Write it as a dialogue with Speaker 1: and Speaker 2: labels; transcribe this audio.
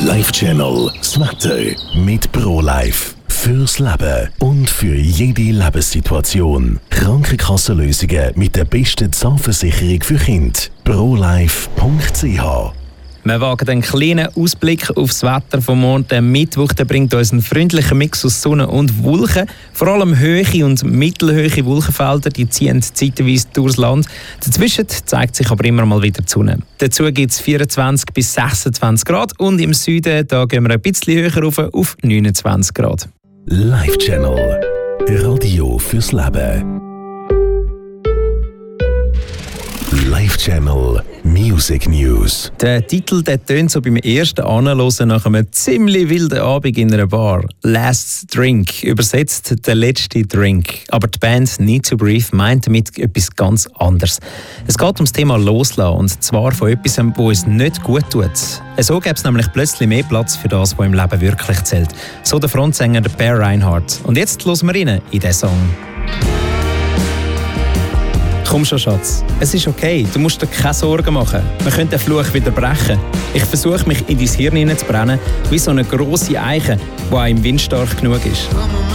Speaker 1: Live Channel, das Wetter mit ProLife. Fürs Leben und für jede Lebenssituation. Krankenkassenlösungen mit der besten Zahnversicherung für Kinder. ProLife.ch.
Speaker 2: Wir wagen einen kleinen Ausblick aufs Wetter vom Morgen. Der Mittwoch der bringt uns einen freundlichen Mix aus Sonne und Wolken. Vor allem hohe und mittelhohe Wolkenfelder, die ziehen zeitweise durchs Land. Dazwischen zeigt sich aber immer mal wieder die Sonne. Dazu gibt es 24 bis 26 Grad und im Süden da gehen wir ein bisschen höher rauf auf 29 Grad.
Speaker 1: Live Channel. Radio fürs Leben. Live Channel Music News.
Speaker 2: Der Titel tönt so beim ersten Anhören nach einem ziemlich wilden Abend in einer Bar. Last Drink, übersetzt der letzte Drink. Aber die Band Need to Breathe meint damit etwas ganz anderes. Es geht ums Thema Loslassen, und zwar von etwas, das uns nicht gut tut. So gäbe es nämlich plötzlich mehr Platz für das, was im Leben wirklich zählt. So der Frontsänger Per Reinhardt. Und jetzt hören wir rein in diesen Song. Komm schon, Schatz. Es ist okay, du musst dir keine Sorgen machen. Wir können den Fluch wieder brechen. Ich versuche, mich in dein Hirn hineinzubrennen, wie so eine grosse Eiche, die auch im Wind stark genug ist.